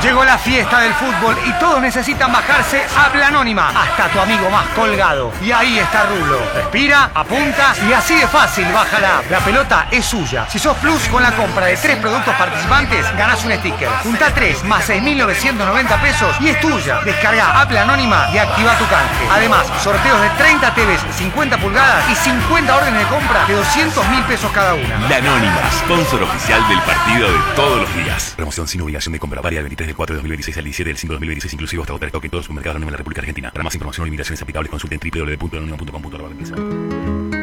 Llegó la fiesta del fútbol y todos necesitan bajarse App La Anónima. Hasta tu amigo más colgado. Y ahí está Rulo. Respira, apunta y así de fácil baja la app. La pelota es suya. Si sos Plus, con la compra de 3 productos participantes, ganás un sticker. Junta 3 más 6.990 pesos y es tuya. Descarga App La Anónima y activa tu canje. Además, sorteos de 30 TVs 50 pulgadas y 50 órdenes de compra de 200.000 pesos cada una. La Anónima, sponsor oficial del partido de todos los días. Promoción sin obligación de compra. Varía del 23 del 4 de 2026 al 17 del 5 de 2026, inclusive hasta agotar stock en todos los supermercados Anónima en la República Argentina. Para más información o limitaciones aplicables, consulten www.anonima.com.ar.